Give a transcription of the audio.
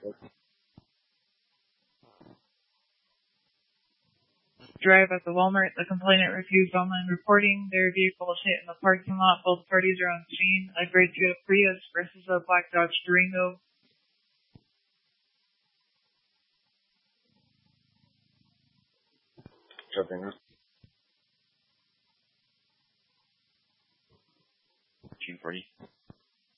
Drive at the Walmart. The complainant refused online reporting. Their vehicle was hit in the parking lot. Both parties are on scene. A gray Toyota Prius versus a black Dodge Durango. Jumping up. 240.